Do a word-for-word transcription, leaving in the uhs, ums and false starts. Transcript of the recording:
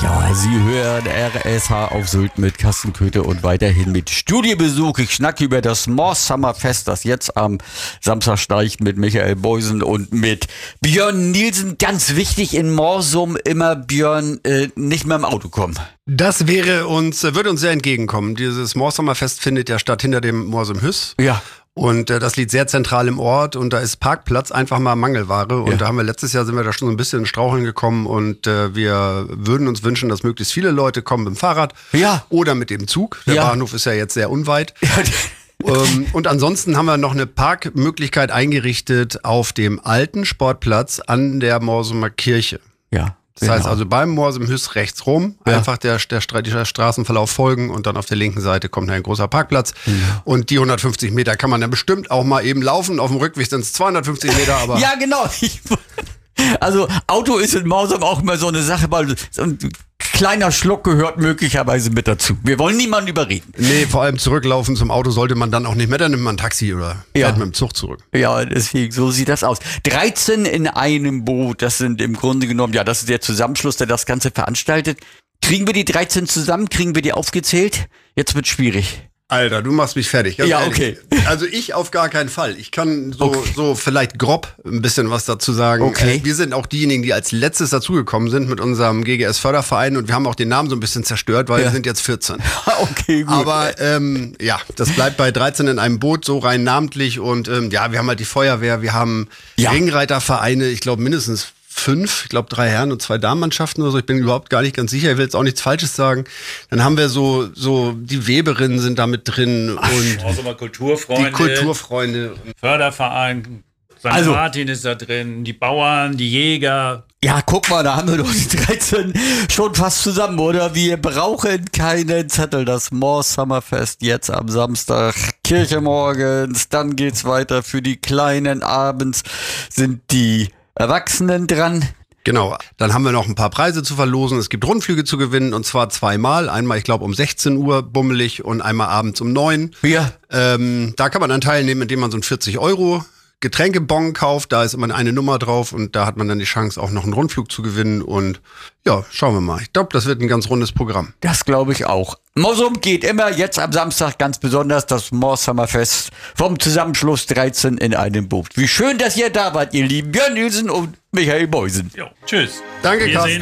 Ja, Sie hören R S H auf Sylt mit Carsten Köthe und weiterhin mit Studiobesuch. Ich schnacke über das Mors Summerfest, das jetzt am Samstag steigt, mit Michael Beusen und mit Björn Nielsen. Ganz wichtig in Morsum immer, Björn, äh, nicht mehr im Auto kommen. Das wäre uns, würde uns sehr entgegenkommen. Dieses Mors Summerfest findet ja statt hinter dem Morsum Hüss. Ja. Und äh, das liegt sehr zentral im Ort und da ist Parkplatz einfach mal Mangelware. Und Ja. da haben wir letztes Jahr sind wir da schon so ein bisschen in Straucheln gekommen und äh, wir würden uns wünschen, dass möglichst viele Leute kommen mit dem Fahrrad Ja. oder mit dem Zug. Der Ja. Bahnhof ist ja jetzt sehr unweit. Ja. ähm, und ansonsten haben wir noch eine Parkmöglichkeit eingerichtet auf dem alten Sportplatz an der Morsumer Kirche. Ja. Das heißt also beim Morsum Hüss rechts rum, Ja. einfach der, der, Stra- der Straßenverlauf folgen und dann auf der linken Seite kommt ein großer Parkplatz. Ja. Und die hundertfünfzig Meter kann man dann bestimmt auch mal eben laufen. Auf dem Rückweg sind es zweihundertfünfzig Meter, aber Ja, genau. Ich, also Auto ist in Morsum auch immer so eine Sache, weil so ein kleiner Schluck gehört möglicherweise mit dazu. Wir wollen niemanden überreden. nee, vor allem zurücklaufen zum Auto sollte man dann auch nicht mehr. Dann nimmt man ein Taxi oder Ja. fährt mit dem Zug zurück. Ja, deswegen, so sieht das aus. dreizehn in einem Boot, das sind im Grunde genommen, ja, das ist der Zusammenschluss, der das Ganze veranstaltet. Kriegen wir die dreizehn zusammen? Kriegen wir die aufgezählt? Jetzt wird's schwierig. Alter, du machst mich fertig. Ganz Ja, ehrlich. okay. Also ich auf gar keinen Fall. Ich kann so, Okay. so vielleicht grob ein bisschen was dazu sagen. Okay. Äh, Wir sind auch diejenigen, die als letztes dazugekommen sind mit unserem G G S-Förderverein und wir haben auch den Namen so ein bisschen zerstört, weil Ja. wir sind jetzt vierzehn. Okay, gut. Aber ähm, ja, das bleibt bei dreizehn in einem Boot so rein namentlich und ähm, ja, wir haben halt die Feuerwehr, wir haben Ja. Ringreitervereine, ich glaube mindestens fünf, ich glaube drei Herren- und zwei Damenmannschaften oder so, ich bin überhaupt gar nicht ganz sicher, ich will jetzt auch nichts Falsches sagen. Dann haben wir so, so die Weberinnen sind da mit drin und Morsumer Kulturfreunde, die Kulturfreunde. Förderverein, Sankt Also- Martin ist da drin, die Bauern, die Jäger. Ja, guck mal, da haben wir doch die dreizehn schon fast zusammen, oder? Wir brauchen keinen Zettel. Das Mors Summerfest jetzt am Samstag. Kirche morgens, dann geht's weiter. Für die Kleinen abends sind die Erwachsenen dran. Genau, dann haben wir noch ein paar Preise zu verlosen. Es gibt Rundflüge zu gewinnen und zwar zweimal. Einmal, ich glaube, um sechzehn Uhr bummelig und einmal abends um neun. Ja. Ähm, da kann man dann teilnehmen, indem man so ein vierzig Euro Getränkebon kauft. Da ist immer eine Nummer drauf und da hat man dann die Chance, auch noch einen Rundflug zu gewinnen. Und ja, schauen wir mal. Ich glaube, das wird ein ganz rundes Programm. Das glaube ich auch. Morsum geht immer, jetzt am Samstag ganz besonders, das Mors Summerfest vom Zusammenschluss dreizehn in einem Boot. Wie schön, dass ihr da wart, ihr lieben Björn Nielsen und Michael Beusen. Jo, tschüss. Danke, Wir Carsten. sehen